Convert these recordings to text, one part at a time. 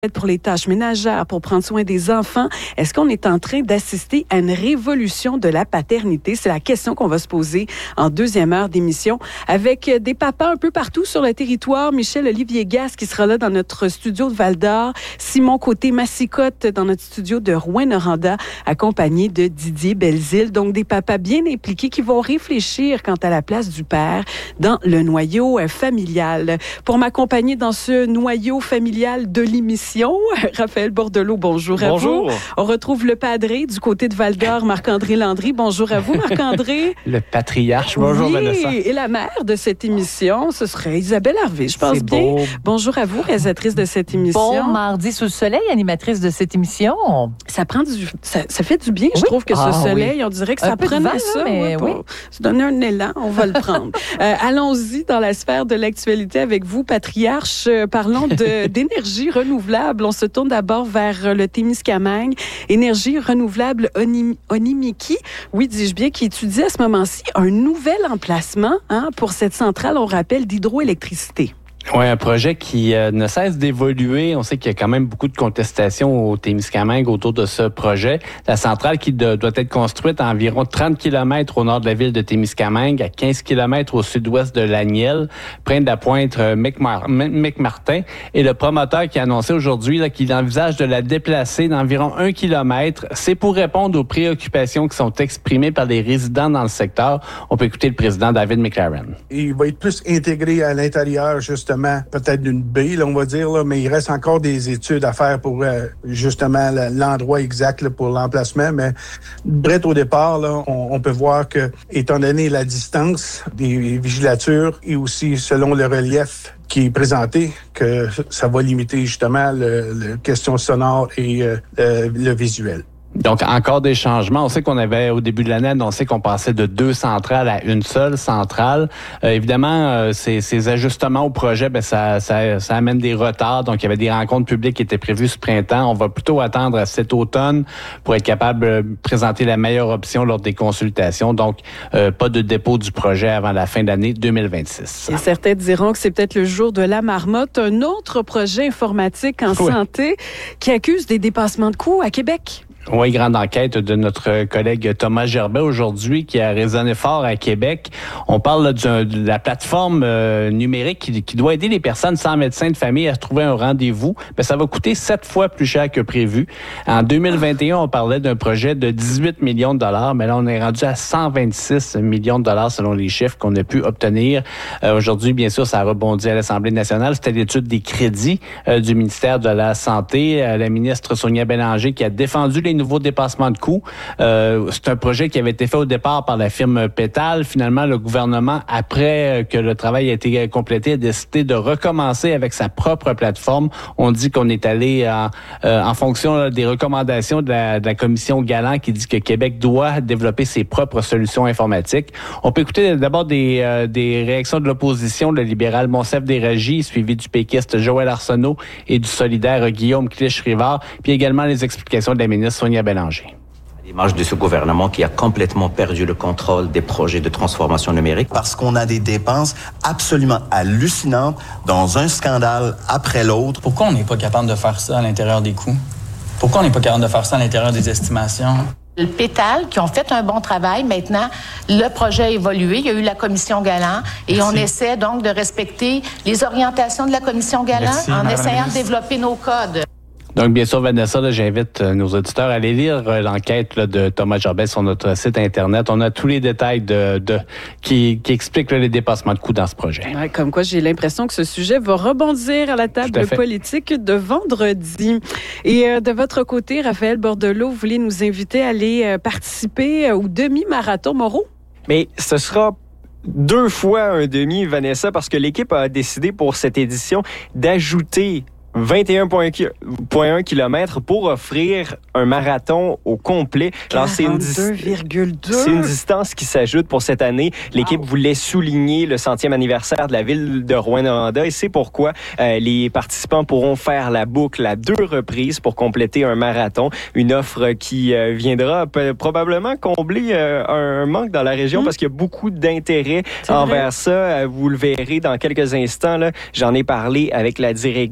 pour les tâches ménagères, pour prendre soin des enfants. Est-ce qu'on est en train d'assister à une révolution de la paternité? C'est la question qu'on va se poser en deuxième heure d'émission avec des papas un peu partout sur le territoire. Michel-Olivier Gasse qui sera là dans notre studio de Val-d'Or. Simon Côté-Massicotte dans notre studio de Rouyn-Noranda, accompagné de Didier Belzile. Donc, des papas bien impliqués qui vont réfléchir quant à la place du père dans le noyau familial. Pour m'accompagner dans ce noyau familial de l'émission, Raphaël Bordelot, bonjour à vous. On retrouve le padré du côté de Val-d'Or, Marc-André Landry. Bonjour à vous, Marc-André. Le patriarche. Bonjour, oui, Vanessa. Et la mère de cette émission, ce serait Isabelle Harvey, je pense C'est bien. beau. Bonjour à vous, réalisatrice de cette émission. Bon mardi sous le soleil, animatrice de cette émission. Ça fait du bien, je trouve, que ce soleil, oui. On dirait que ça Un peu de prenait vent, ça. mais oui. Se donner un élan, on va le prendre. Allons-y dans la sphère de l'actualité avec vous, patriarche. Parlons d'énergie renouvelable. On se tourne d'abord vers le Témiscamingue. Énergie renouvelable Onimiki, oui, dis-je bien, qui étudie à ce moment-ci un nouvel emplacement pour cette centrale, on rappelle, d'hydroélectricité. Oui, un projet qui ne cesse d'évoluer. On sait qu'il y a quand même beaucoup de contestations au Témiscamingue autour de ce projet. La centrale qui doit être construite à environ 30 km au nord de la ville de Témiscamingue, à 15 km au sud-ouest de Laniel, près de la pointe McMartin. Et le promoteur qui a annoncé aujourd'hui qu'il envisage de la déplacer d'environ 1 km. C'est pour répondre aux préoccupations qui sont exprimées par les résidents dans le secteur. On peut écouter le président David McLaren. Il va être plus intégré à l'intérieur, justement, peut-être d'une baie, là, on va dire, là, mais il reste encore des études à faire pour justement l'endroit exact là, pour l'emplacement. Mais bref, au départ, là, on peut voir que, étant donné la distance des vigilatures et aussi selon le relief qui est présenté, que ça va limiter justement le question sonore et le visuel. Donc, encore des changements. On sait qu'on avait, au début de l'année, annoncé qu'on passait de 2 centrales à une seule centrale. Évidemment, ces ajustements au projet, ça amène des retards. Donc, il y avait des rencontres publiques qui étaient prévues ce printemps. On va plutôt attendre à cet automne pour être capable de présenter la meilleure option lors des consultations. Donc, pas de dépôt du projet avant la fin d'année 2026. Et certains diront que c'est peut-être le jour de la marmotte. Un autre projet informatique en santé qui accuse des dépassements de coûts à Québec. Oui, grande enquête de notre collègue Thomas Gerbet aujourd'hui qui a résonné fort à Québec. On parle de la plateforme numérique qui doit aider les personnes sans médecin de famille à trouver un rendez-vous. Mais ça va coûter 7 fois plus cher que prévu. En 2021, on parlait d'un projet de 18 millions de dollars, mais là, on est rendu à 126 millions de dollars selon les chiffres qu'on a pu obtenir. Aujourd'hui, bien sûr, ça a rebondi à l'Assemblée nationale. C'était l'étude des crédits du ministère de la Santé. La ministre Sonia Bélanger qui a défendu les nouveaux dépassements de coûts. C'est un projet qui avait été fait au départ par la firme Pétal. Finalement, le gouvernement, après que le travail a été complété, a décidé de recommencer avec sa propre plateforme. On dit qu'on est allé en fonction des recommandations de la commission Galland qui dit que Québec doit développer ses propres solutions informatiques. On peut écouter d'abord des réactions de l'opposition, le libéral Monsef Déragi, suivi du péquiste Joël Arsenault et du solidaire Guillaume Clich-Rivard, puis également les explications de la ministre Sonia Bélanger. L'image de ce gouvernement qui a complètement perdu le contrôle des projets de transformation numérique. Parce qu'on a des dépenses absolument hallucinantes dans un scandale après l'autre. Pourquoi on n'est pas capable de faire ça à l'intérieur des coûts? Pourquoi on n'est pas capable de faire ça à l'intérieur des estimations? Le Pétal, qui ont fait un bon travail. Maintenant, le projet a évolué. Il y a eu la commission Galland et on essaie donc de respecter les orientations de la commission Galland en essayant de développer nos codes. Donc, bien sûr, Vanessa, là, j'invite nos auditeurs à aller lire l'enquête de Thomas Gerbet sur notre site Internet. On a tous les détails qui expliquent les dépassements de coûts dans ce projet. Ouais, comme quoi, j'ai l'impression que ce sujet va rebondir à la table politique de vendredi. Et de votre côté, Raphaël Bordelot, vous voulez nous inviter à aller participer au demi-marathon Moreau? Mais ce sera 2 fois un demi, Vanessa, parce que l'équipe a décidé pour cette édition d'ajouter 21,1 km pour offrir un marathon au complet. Alors, c'est une distance qui s'ajoute pour cette année. L'équipe voulait souligner le 100e anniversaire de la ville de Rouyn-Noranda et c'est pourquoi les participants pourront faire la boucle à 2 reprises pour compléter un marathon. Une offre qui viendra probablement combler un manque dans la région parce qu'il y a beaucoup d'intérêt envers ça. Vous le verrez dans quelques instants. Là, j'en ai parlé avec la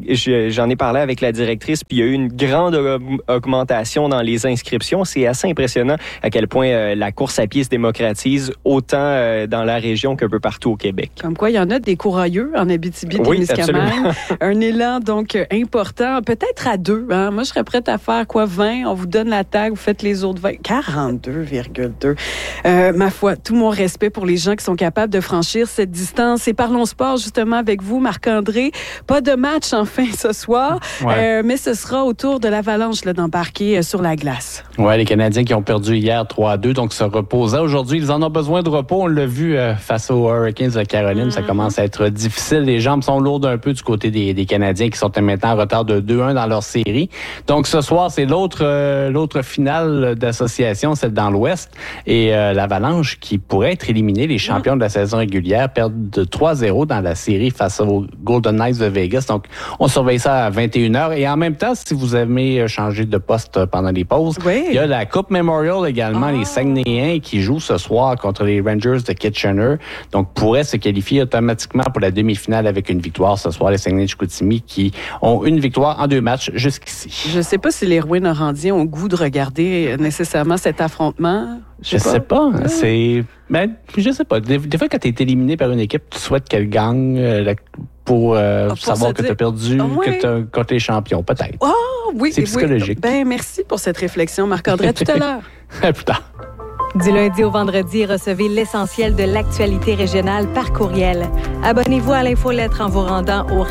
j'en ai parlé avec la directrice, puis il y a eu une grande augmentation dans les inscriptions. C'est assez impressionnant à quel point la course à pied se démocratise autant dans la région qu'un peu partout au Québec. Comme quoi, il y en a des courageux en Abitibi-Témiscamingue. Un élan donc important, peut-être à 2. Hein? Moi, je serais prête à faire 20? On vous donne la tag, vous faites les autres 20. 42,2. Ma foi, tout mon respect pour les gens qui sont capables de franchir cette distance. Et parlons sport justement avec vous, Marc-André. Pas de match enfin ce soir, mais ce sera au tour de l'Avalanche d'embarquer sur la glace. Oui, les Canadiens qui ont perdu hier 3-2, donc se reposaient. Aujourd'hui, ils en ont besoin de repos. On l'a vu face aux Hurricanes de Caroline. Ça commence à être difficile. Les jambes sont lourdes un peu du côté des Canadiens qui sont maintenant en retard de 2-1 dans leur série. Donc ce soir, c'est l'autre finale d'association, celle dans l'Ouest. Et l'Avalanche qui pourrait être éliminé, les champions de la saison régulière, perdent de 3-0 dans la série face aux Golden Knights de Vegas. Donc on surveille ça à 21h. Et en même temps, si vous aimez changer de poste pendant les pauses, il y a la Coupe Memorial également, les Saguenayens qui jouent ce soir contre les Rangers de Kitchener. Donc pourraient se qualifier automatiquement pour la demi-finale avec une victoire ce soir. Les Saguenay-de-Chicoutimi qui ont une victoire en 2 matchs jusqu'ici. Je ne sais pas si les Rouyn-Norandiens ont goût de regarder nécessairement cet affrontement. Je sais pas. Je sais pas. Des fois, quand tu es éliminé par une équipe, tu souhaites qu'elle gagne pour savoir que tu as perdu contre les champions, peut-être. Oh, oui. C'est psychologique. Merci pour cette réflexion, Marc-André. À tout à l'heure. À plus tard. Du lundi au vendredi, recevez l'essentiel de l'actualité régionale par courriel. Abonnez-vous à l'infolettre en vous rendant au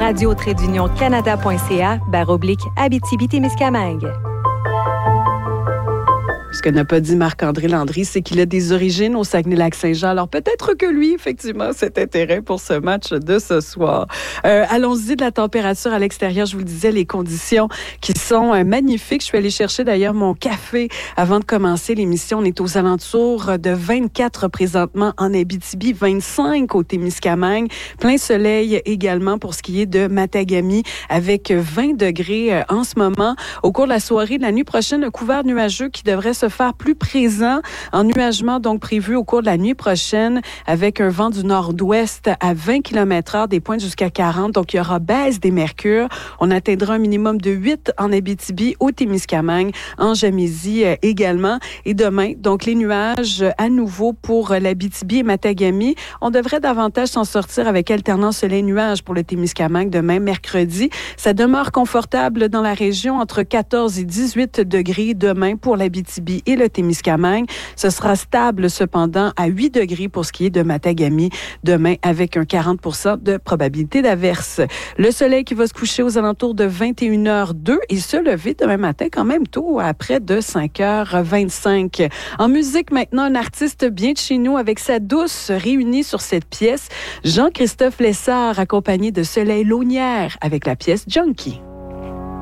radio-canada.ca/Abitibi-Témiscamingue. Ce que n'a pas dit Marc-André Landry, c'est qu'il a des origines au Saguenay-Lac-Saint-Jean. Alors peut-être que lui, effectivement, cet intérêt pour ce match de ce soir. Allons-y de la température à l'extérieur. Je vous le disais, les conditions qui sont magnifiques. Je suis allée chercher d'ailleurs mon café avant de commencer l'émission. On est aux alentours de 24 présentement en Abitibi, 25 au Témiscamingue. Plein soleil également pour ce qui est de Matagami avec 20 degrés en ce moment. Au cours de la soirée, de la nuit prochaine, un couvert nuageux qui devrait se faire plus présent. Ennuagement donc prévu au cours de la nuit prochaine avec un vent du nord-ouest à 20 km/h, des pointes jusqu'à 40. Donc, il y aura baisse des mercures. On atteindra un minimum de 8 en Abitibi, au Témiscamingue, en Gamésie également. Et demain, donc, les nuages à nouveau pour l'Abitibi et Matagami. On devrait davantage s'en sortir avec alternance soleil-nuages pour le Témiscamingue demain, mercredi. Ça demeure confortable dans la région entre 14 et 18 degrés demain pour l'Abitibi et le Témiscamingue. Ce sera stable cependant à 8 degrés pour ce qui est de Matagami demain avec un 40% de probabilité d'averse. Le soleil qui va se coucher aux alentours de 21h02 et se lever demain matin quand même tôt à près de 5h25. En musique maintenant, un artiste bien de chez nous avec sa douce réunie sur cette pièce. Jean-Christophe Lessard accompagné de Soleil Launière avec la pièce Junkie.